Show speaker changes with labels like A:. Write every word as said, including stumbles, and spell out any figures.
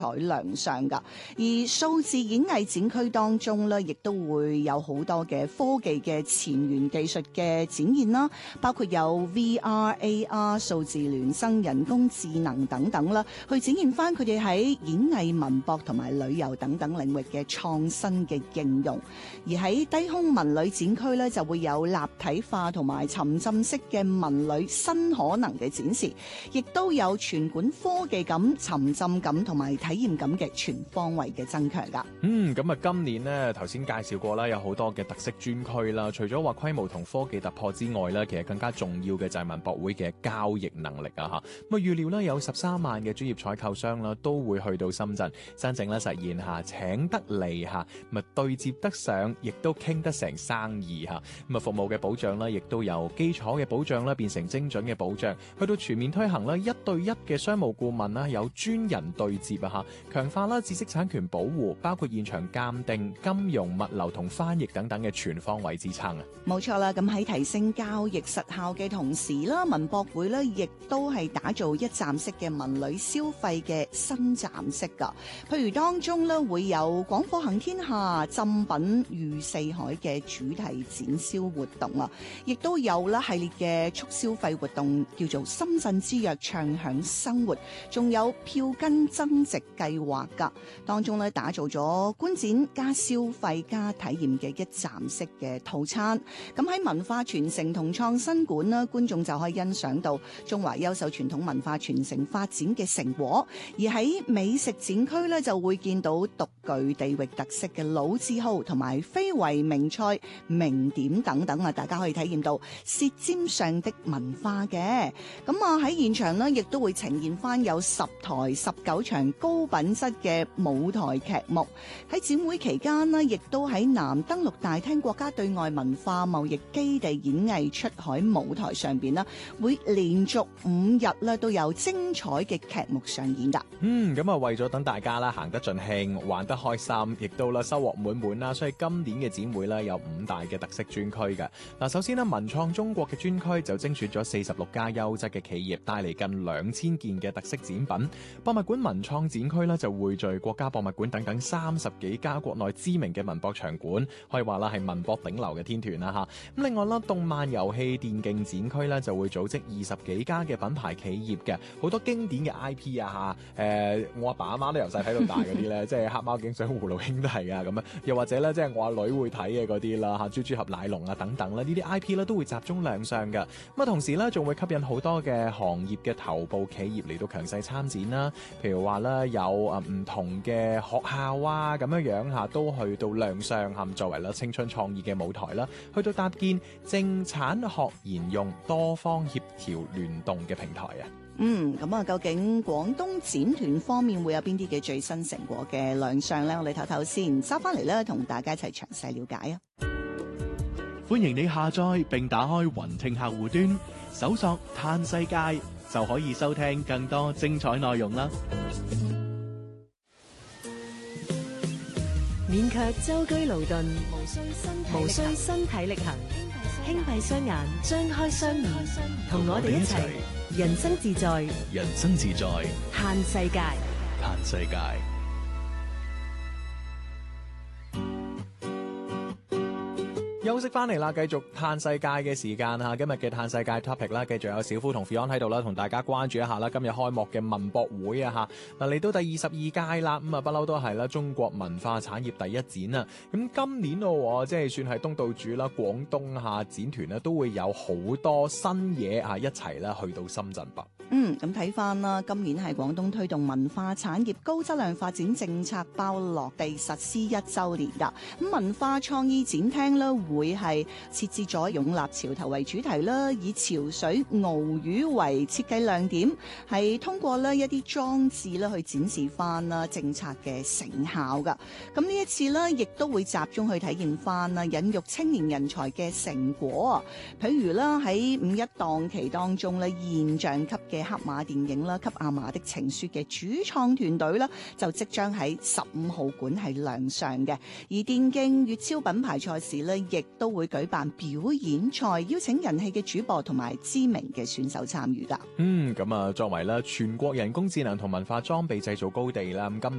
A: 彩亮相噶。而數字演藝展區當中咧，亦都會有好多嘅科技嘅前沿技術嘅展現啦，包括有 V R、A R、數字孿生、人工智能等等啦，去展現翻佢哋喺演藝、文博同埋旅遊等等領域嘅創新嘅應用。而喺低空文旅展區咧，就會有立體化同埋沉浸式嘅文旅新可能嘅展示，亦都有全館科技感、沉浸感同埋體驗感嘅全方位嘅增強噶。
B: 嗯，咁啊，今年呢頭先介紹過啦，有好多嘅特色專區啦。除咗話規模同科技突破之外呢，其實更加重要嘅就係文博會嘅交易能力啊！嚇，咁啊預料呢有十三萬嘅專業採購商啦，都會去到深圳，真正咧實現下請得嚟嚇，咁啊對接得上，亦都傾得成生意嚇。咁啊服務嘅保障呢，亦都由基礎嘅保障啦變成精準嘅保障，去到全面推行啦一對一嘅商務顧問啦，有專人對接啊嚇，強化啦知識產權保護，包括現場鑑定、金融、物流同翻譯等等嘅全方位支撐啊！
A: 冇錯啦，咁喺提升交易實效嘅同時啦，文博會咧亦都係打造一站式嘅文旅消費嘅新站式噶。譬如當中咧會有廣貨行天下、珍品譽四海嘅主題展銷活動啊，亦都有啦系列嘅促消費活動，叫做深圳之約暢享生活，仲有票根增值計劃噶。當中咧打造咗觀展加消費加體驗嘅一站式嘅套餐。咁喺文化傳承同創新館啦，觀眾就可以欣賞到中華優秀傳統文化傳承發展嘅成果。而喺美食展區咧，就會見到獨具地域特色嘅老字號同埋非遺名菜、名點等等啊，大家可以體驗到舌尖上的文化嘅。咁啊喺現場呢，亦都會呈現翻有十台十九場高品質嘅舞台劇目。喺展會期間呢，亦都喺南登陸大廳國家對外文化貿易基地演藝出海舞台上邊啦，會連續五日咧都有精彩嘅劇目上演噶。
B: 嗯，咁啊為咗等大家啦行得盡興、玩得開心，亦都啦收穫滿滿啦，所以今年嘅展會咧有五大嘅特色專區嘅。嗱，首先呢，文創中國嘅專區就精選咗四十六家優質嘅企業，帶嚟近兩千件嘅特色展品。博物館文創展區咧就匯聚國家博物館等等三十幾家國內知名嘅文博場館，可以話啦係文博頂流嘅天團啦嚇。咁另外啦，動漫遊戲電競展區咧就會組織二十幾家嘅品牌企業嘅，好多經典嘅 I P 啊嚇。誒、呃，我阿爸阿媽都由細睇到大嗰啲咧，即係黑貓警長、葫蘆兄弟啊咁樣，又或者咧即係我阿女會睇嘅嗰啲啦嚇，豬豬俠奶龍啊等等啦，呢啲 I P 咧都會集中亮相嘅。咁啊，同時咧仲會吸引好多嘅行業嘅頭部企業嚟到強勢參展啦。譬如話咧有啊唔同嘅學校啊咁樣樣嚇，都去到亮相嚇，作為啦青春創意嘅舞台啦，去到搭建政產學研用多方協調聯動嘅平台啊。
A: 嗯，咁啊，究竟廣東展團方面會有邊啲嘅最新成果嘅亮相呢？我哋唞唞先，收翻嚟咧，同大家一齊詳細了解啊！
C: 歡迎你下載並打開雲聽客戶端，搜索嘆世界，就可以收聽更多精彩內容啦！
D: 免卻舟車勞頓，無需身體力行，輕閉雙眼，張開雙耳，同我哋一齊人生自在，
C: 人生自在，
D: 嘆世界，
C: 嘆世界。
B: 休息翻嚟啦，繼續嘆世界嘅時間嚇，今日嘅嘆世界 topic 啦，繼續有小夫同 Fion 喺度啦，同大家關注一下啦。今日開幕嘅文博會啊嚇，嗱嚟到第二十二屆啦，咁啊不嬲都係啦，中國文化產業第一展啊。咁今年咯，即係算係東道主啦，廣東下展團咧都會有好多新嘢嚇一齊啦，去到深圳北。
A: 嗯，咁睇翻啦，今年係廣東推動文化產業高質量發展政策包落地實施一週年㗎。咁文化創意展廳咧會係設置咗湧立潮頭為主題啦，以潮水鰲魚為設計亮點，係通過咧一啲裝置咧去展示翻啦政策嘅成效㗎。咁呢一次咧，亦都會集中去體驗翻啦引育青年人才嘅成果。譬如啦喺五一檔期當中咧，現象級嘅嘅黑馬電影啦《給阿瑪的情書》嘅主創團隊啦，就即將喺十五號館係亮相嘅。而電競粵超品牌賽事呢，亦都會舉辦表演賽，邀請人氣嘅主播同埋知名嘅選手參與噶。
B: 嗯，咁啊，作為咧全國人工智能同文化裝備製造高地啦，咁今